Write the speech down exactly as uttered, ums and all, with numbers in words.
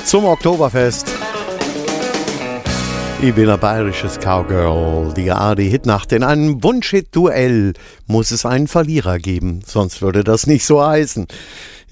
zum Oktoberfest. Ich bin ein bayerisches Cowgirl, die A R D-Hitnacht. In einem Wunsch-Hit-Duell muss es einen Verlierer geben, sonst würde das nicht so heißen.